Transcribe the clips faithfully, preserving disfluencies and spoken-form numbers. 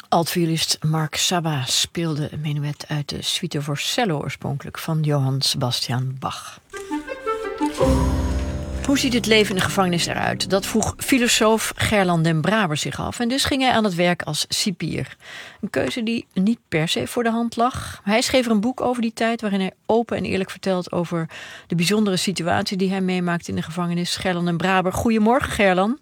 Altviolist Mark Saba speelde een menuet uit de suite voor cello oorspronkelijk van Johann Sebastian Bach. Hoe ziet het leven in de gevangenis eruit? Dat vroeg filosoof Gerlan den Braber zich af. En dus ging hij aan het werk als cipier. Een keuze die niet per se voor de hand lag. Hij schreef er een boek over die tijd waarin hij open en eerlijk vertelt over de bijzondere situatie die hij meemaakt in de gevangenis. Gerlan den Braber. Goedemorgen, Gerlan.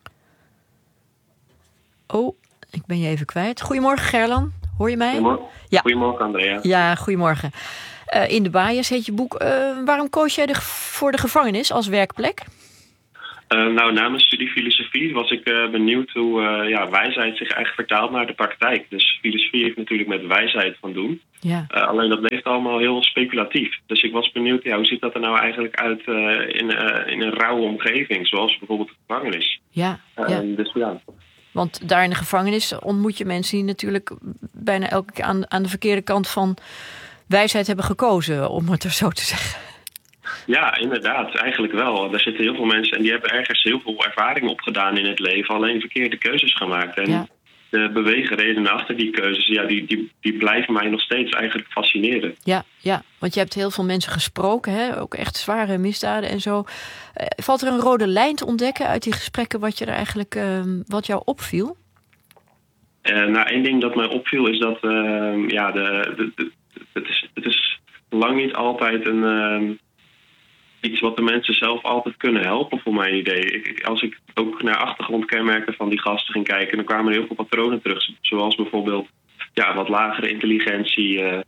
Oh, ik ben je even kwijt. Goedemorgen, Gerlan. Hoor je mij? Goedemorgen, ja. Goedemorgen Andrea. Ja, goedemorgen. Uh, in de Baaiers heet je boek. Uh, waarom koos jij de, voor de gevangenis als werkplek? Uh, nou, na mijn studie filosofie was ik uh, benieuwd hoe uh, ja, wijsheid zich eigenlijk vertaalt naar de praktijk. Dus filosofie heeft natuurlijk met wijsheid van doen. Ja. Uh, alleen dat bleef allemaal heel speculatief. Dus ik was benieuwd, ja, hoe ziet dat er nou eigenlijk uit uh, in, uh, in een rauwe omgeving, zoals bijvoorbeeld de gevangenis. Ja, uh, ja. Dus ja. Want daar in de gevangenis ontmoet je mensen die natuurlijk bijna elke keer aan, aan de verkeerde kant van wijsheid hebben gekozen, om het er zo te zeggen. Ja, inderdaad. Eigenlijk wel. Er zitten heel veel mensen en die hebben ergens heel veel ervaring opgedaan in het leven, alleen verkeerde keuzes gemaakt. En ja. de beweegredenen achter die keuzes, ja, die, die, die blijven mij nog steeds eigenlijk fascineren. Ja, ja, want je hebt heel veel mensen gesproken, hè? Ook echt zware misdaden en zo. Uh, valt er een rode lijn te ontdekken uit die gesprekken wat je er eigenlijk, uh, wat jou opviel? Uh, nou, één ding dat mij opviel is dat uh, ja, de, de, de, het, is, het is lang niet altijd een uh, iets wat de mensen zelf altijd kunnen helpen, voor mijn idee. Ik, als ik ook naar achtergrondkenmerken van die gasten ging kijken, dan kwamen er heel veel patronen terug. Zoals bijvoorbeeld ja, wat lagere intelligentie, uh,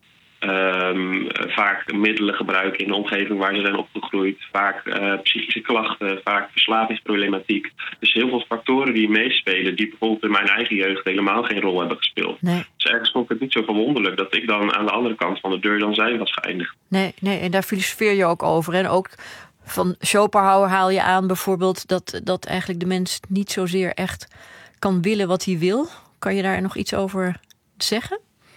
um, vaak middelen gebruiken in de omgeving waar ze zijn opgegroeid, vaak uh, psychische klachten, vaak verslavingsproblematiek. Dus heel veel factoren die meespelen, die bijvoorbeeld in mijn eigen jeugd helemaal geen rol hebben gespeeld. Nee. Dus ergens vond ik het niet zo verwonderlijk dat ik dan aan de andere kant van de deur dan zij was geëindigd. Nee, nee, en daar filosofeer je ook over. En ook van Schopenhauer haal je aan bijvoorbeeld dat, dat eigenlijk de mens niet zozeer echt kan willen wat hij wil. Kan je daar nog iets over zeggen?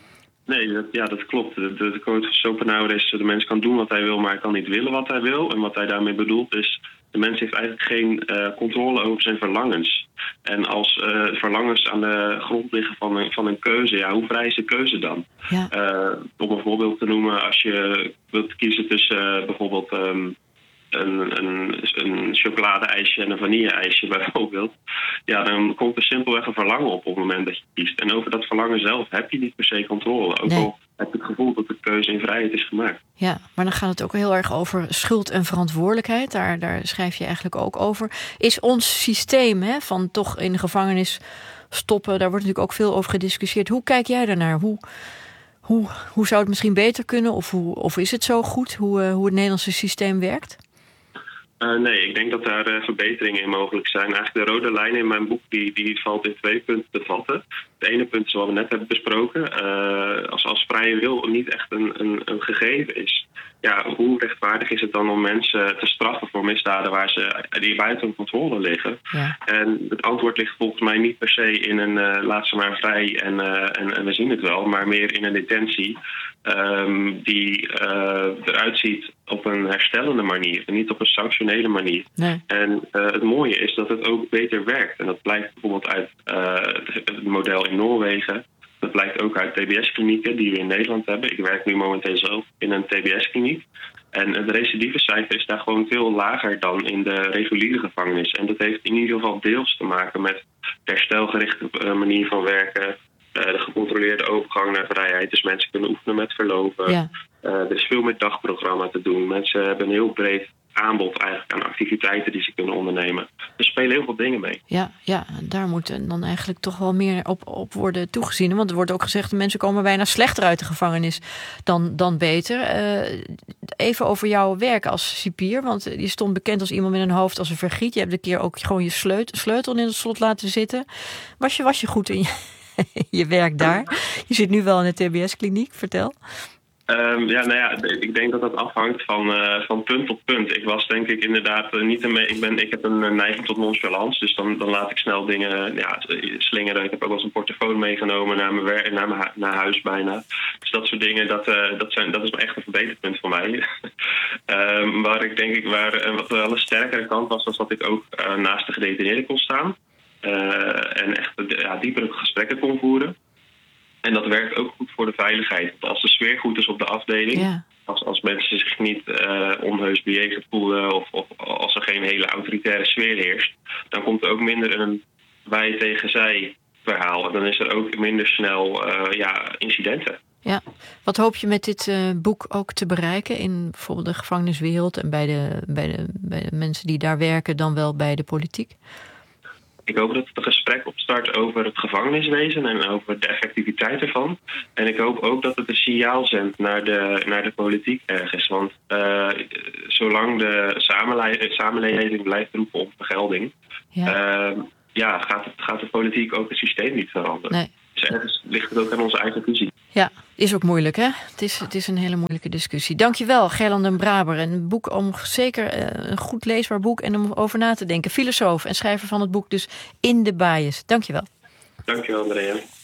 Nee, dat, ja, dat klopt. De, de, de quote van Schopenhauer is: de mens kan doen wat hij wil, maar hij kan niet willen wat hij wil. En wat hij daarmee bedoelt is: de mens heeft eigenlijk geen uh, controle over zijn verlangens. En als uh, verlangens aan de grond liggen van een, van een keuze, ja, hoe vrij is de keuze dan? Ja. Uh, om een voorbeeld te noemen, als je wilt kiezen tussen uh, bijvoorbeeld Um, Een, een, een chocolade-ijsje en een vanille-ijsje bijvoorbeeld, ja, dan komt er simpelweg een verlangen op op het moment dat je kiest. En over dat verlangen zelf heb je niet per se controle. Ook nee. al heb je het gevoel dat de keuze in vrijheid is gemaakt. Ja, maar dan gaat het ook heel erg over schuld en verantwoordelijkheid. Daar, daar schrijf je eigenlijk ook over. Is ons systeem hè, van toch in de gevangenis stoppen, daar wordt natuurlijk ook veel over gediscussieerd. Hoe kijk jij daarnaar? Hoe, hoe, hoe zou het misschien beter kunnen? Of, hoe, of is het zo goed hoe, uh, hoe het Nederlandse systeem werkt? Uh, nee, ik denk dat daar uh, verbeteringen in mogelijk zijn. Eigenlijk de rode lijn in mijn boek die, die valt in twee punten te vatten. Het ene punt is wat we net hebben besproken. Uh, als, als vrije wil niet echt een, een, een gegeven is, ja, hoe rechtvaardig is het dan om mensen te straffen voor misdaden waar ze, die buiten hun controle liggen? Ja. En het antwoord ligt volgens mij niet per se in een uh, laat ze maar vrij en, uh, en, en we zien het wel, maar meer in een detentie um, die uh, eruit ziet op een herstellende manier en niet op een sanctionele manier. Nee. En uh, het mooie is dat het ook beter werkt. En dat blijkt bijvoorbeeld uit uh, het model in Noorwegen. Dat blijkt ook uit T B S-klinieken die we in Nederland hebben. Ik werk nu momenteel zelf in een T B S-kliniek. En het recidivecijfer is daar gewoon veel lager dan in de reguliere gevangenis. En dat heeft in ieder geval deels te maken met herstelgerichte uh, manier van werken, uh, de gecontroleerde overgang naar vrijheid. Dus mensen kunnen oefenen met verloven. Ja. Uh, er is veel met dagprogramma te doen. Mensen hebben een heel breed aanbod eigenlijk aan activiteiten die ze kunnen ondernemen. Er spelen heel veel dingen mee. Ja, ja, daar moet dan eigenlijk toch wel meer op, op worden toegezien. Want er wordt ook gezegd dat mensen komen bijna slechter uit de gevangenis dan, dan beter. Uh, even over jouw werk als cipier. Want je stond bekend als iemand met een hoofd als een vergiet. Je hebt een keer ook gewoon je sleutel, sleutel in het slot laten zitten. Was je, was je goed in je, je werk daar? Je zit nu wel in de T B S-kliniek. Vertel. Um, ja, nou ja, ik denk dat dat afhangt van, uh, van punt tot punt. Ik was denk ik inderdaad uh, niet ermee. Ik, ben, ik heb een neiging tot nonchalance, dus dan, dan laat ik snel dingen ja, slingeren. Ik heb ook wel eens een portofoon meegenomen naar mijn, wer- naar, mijn naar huis bijna. Dus dat soort dingen, dat, uh, dat, zijn, dat is echt een verbeterpunt voor mij. um, waar ik denk ik, waar uh, wat wel een sterkere kant was, was dat ik ook uh, naast de gedetineerde kon staan. Uh, en echt ja, diepere gesprekken kon voeren. En dat werkt ook goed voor de veiligheid. Want als de sfeer goed is op de afdeling, Ja. als, als mensen zich niet uh, onheus bejegend voelen of, of als er geen hele autoritaire sfeer heerst, dan komt er ook minder een wij tegen zij verhaal. En dan is er ook minder snel uh, ja, incidenten. Ja. Wat hoop je met dit uh, boek ook te bereiken in bijvoorbeeld de gevangeniswereld en bij de, bij, de, bij de mensen die daar werken, dan wel bij de politiek? Ik hoop dat het een gesprek opstart over het gevangeniswezen en over de effectiviteit ervan. En ik hoop ook dat het een signaal zendt naar de, naar de politiek ergens. Want uh, zolang de samenle- samenleving blijft roepen om vergelding, ja. Uh, ja, gaat, het, gaat de politiek ook het systeem niet veranderen. Nee. Dus ergens ligt het ook aan onze eigen visie. Ja, is ook moeilijk, hè? Het is, het is een hele moeilijke discussie. Dankjewel, Gerlanden den Braber. Een boek om zeker uh, een goed leesbaar boek en om over na te denken. Filosoof en schrijver van het boek dus In the Bias. Dankjewel. Dankjewel, Andrea.